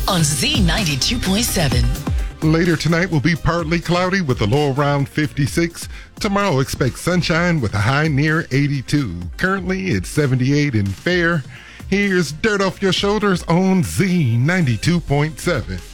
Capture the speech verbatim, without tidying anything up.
on Z ninety-two point seven. Later tonight will be partly cloudy with a low around fifty-six. Tomorrow expect sunshine with a high near eighty-two. Currently it's seventy-eight in Fair. Here's Dirt Off Your Shoulders on Z ninety-two point seven.